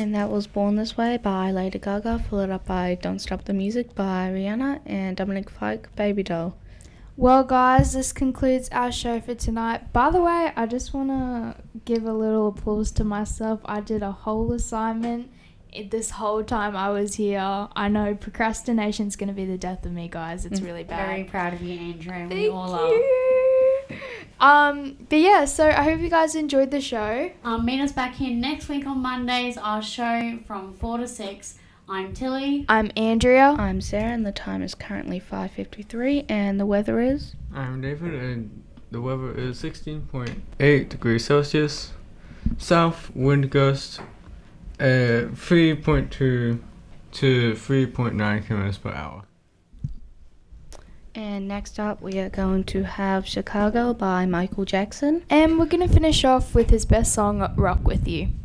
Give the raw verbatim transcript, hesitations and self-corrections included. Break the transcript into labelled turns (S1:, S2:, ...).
S1: And that was Born This Way by Lady Gaga, followed up by Don't Stop the Music by Rihanna, and Dominic Fike, Baby Doll.
S2: Well, guys, this concludes our show for tonight. By the way, I just want to give a little applause to myself. I did a whole assignment this whole time I was here. I know procrastination's going to be the death of me, guys. It's really bad.
S3: Very proud of you, Andrew. And
S2: Thank
S3: we all
S2: you. Are. Um, but yeah, so I hope you guys enjoyed the show.
S3: Um, meet us back here next week on Mondays. Our show from four to six. I'm Tilly.
S2: I'm Andrea.
S1: I'm Sarah, and the time is currently five fifty-three, and the weather is?
S4: I'm David, and the weather is sixteen point eight degrees Celsius. South wind gust at three point two to three point nine kilometers per hour.
S1: And next up, we are going to have Chicago by Michael Jackson.
S2: And we're going to finish off with his best song, Rock With You.